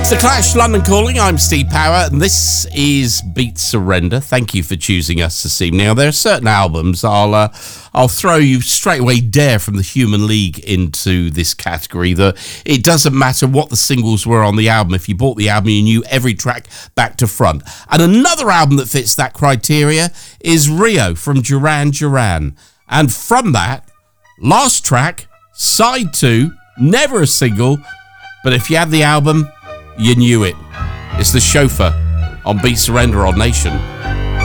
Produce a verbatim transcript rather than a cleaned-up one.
The Clash, London Calling. I'm Steve Power, and this is Beat Surrender. Thank you for choosing us this evening. Now, there are certain albums I'll uh, I'll throw you straight away, dare from the Human League into this category. That it doesn't matter what the singles were on the album. If you bought the album, you knew every track back to front. And another album that fits that criteria is Rio from Duran Duran. And from that, last track, side two, never a single, but if you had the album, you knew it. It's The Chauffeur on Beat Surrender on Nation.